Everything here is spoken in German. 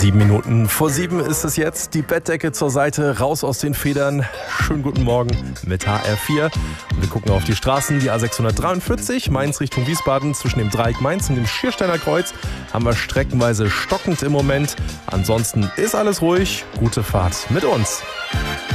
7 Minuten vor 7 ist es jetzt. Die Bettdecke zur Seite, raus aus den Federn. Schönen guten Morgen mit HR4. Und wir gucken auf die Straßen. Die A643, Mainz Richtung Wiesbaden. Zwischen dem Dreieck Mainz und dem Schiersteiner Kreuz haben wir streckenweise stockend im Moment. Ansonsten ist alles ruhig. Gute Fahrt mit uns.